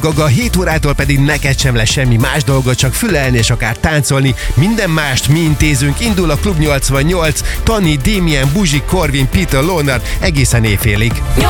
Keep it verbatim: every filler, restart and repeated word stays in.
Gaga, hét órától pedig neked sem lesz semmi más dolga, csak fülelni és akár táncolni. Minden mást mi intézünk, indul a Klub nyolcvannyolc, Tani, Damien, Buzsi, Corvin, Peter, Loner egészen éjfélig.